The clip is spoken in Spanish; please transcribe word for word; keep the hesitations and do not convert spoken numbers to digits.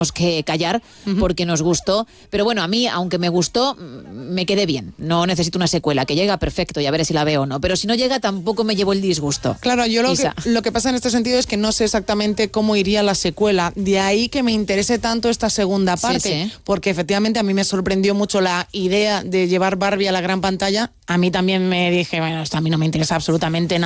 que callar uh-huh. porque nos gustó, pero bueno, a mí, aunque me gustó, me quedé bien, no necesito una secuela, que llega perfecto, ya veré si la veo o no, pero si no llega tampoco me llevo el disgusto. Claro, yo lo que, lo que pasa en este sentido es que no sé exactamente cómo iría la secuela, de ahí que me interese tanto esta segunda parte, sí, sí. porque efectivamente a mí me sorprendió mucho la idea de llevar Barbie a la gran pantalla, a mí también me dije, bueno, esto a mí no me interesa absolutamente nada.